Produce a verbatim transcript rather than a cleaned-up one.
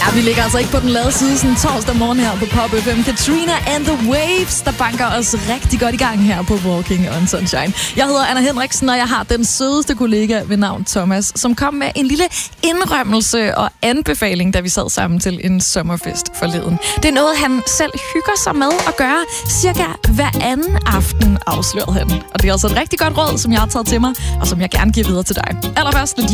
Ja, vi ligger altså ikke på den lade side sådan torsdag morgen her på Pop F M. Katrina and the Waves, der banker os rigtig godt i gang her på Walking on Sunshine. Jeg hedder Anna Henriksen, og jeg har den sødeste kollega ved navn Thomas, som kom med en lille indrømmelse og anbefaling, da vi sad sammen til en sommerfest forleden. Det er noget, han selv hygger sig med at gøre cirka hver anden aften, afslørede han. Og det er altså et rigtig godt råd, som jeg har taget til mig, og som jeg gerne giver videre til dig. Allerførst lidt